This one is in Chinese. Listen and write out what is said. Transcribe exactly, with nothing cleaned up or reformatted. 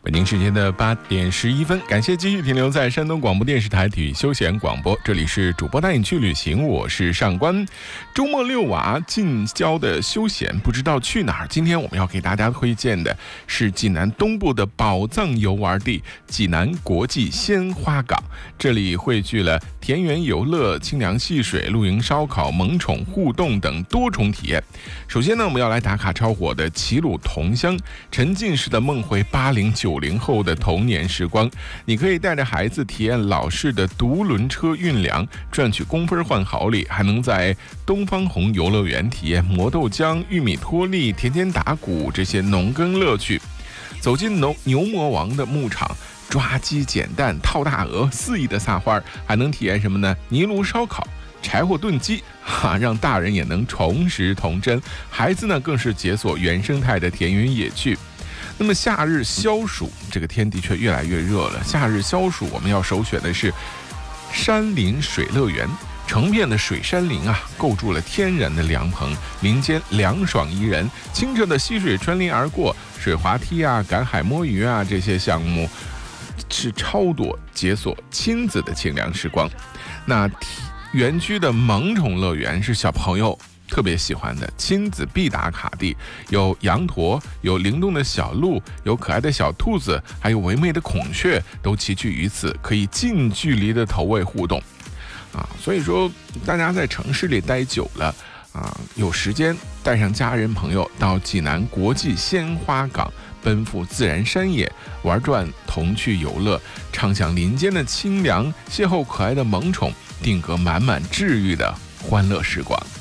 北京时间的八点十一分，感谢继续停留在山东广播电视台体育休闲广播，这里是主播带你去旅行，我是上官。周末遛娃近郊的休闲，不知道去哪儿？今天我们要给大家推荐的是济南东部的宝藏游玩地——济南国际鲜花港。这里汇聚了田园游乐、清凉戏水、露营烧烤、萌宠互动等多重体验。首先呢，我们要来打卡超火的齐鲁同乡，沉浸式的梦回八零九零后的童年时光。你可以带着孩子体验老式的独轮车运粮，赚取公分换好礼，还能在东方红游乐园体验磨豆浆、玉米脱粒、甜甜打鼓这些农耕乐趣。走进牛牛魔王的牧场，抓鸡捡蛋套大鹅，肆意的撒欢，还能体验什么呢？泥炉烧烤、柴火炖鸡，哈，让大人也能重拾童真，孩子呢更是解锁原生态的田园野趣。那么夏日消暑，这个天的确越来越热了。夏日消暑，我们要首选的是山林水乐园。成片的水杉林啊，构筑了天然的凉棚，林间凉爽宜人，清澈的溪水穿林而过，水滑梯啊、赶海摸鱼啊这些项目是超多，解锁亲子的清凉时光。那园区的萌宠乐园是小朋友特别喜欢的亲子必打卡地，有羊驼，有灵动的小鹿，有可爱的小兔子，还有唯美的孔雀，都齐聚于此，可以近距离的投喂互动啊。所以说大家在城市里待久了啊，有时间带上家人朋友到济南国际鲜花港，奔赴自然山野，玩转童趣游乐，畅享林间的清凉，邂逅可爱的萌宠，定格满满治愈的欢乐时光。